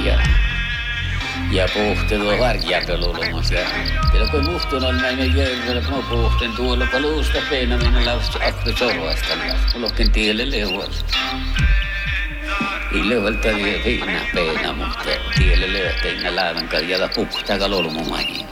Ja puhti tuo harjapelulumus. Ja kun muhtun on näin järjellä, kun mä puhtin tuolla paluusta peina minä lausti akri sorvasta. Mulla onkin tielle leuvoista. Ei leuvalta vielä peina, mutta tielle leuvalta inga laavan kaljalla puhtaa kalolumumahin.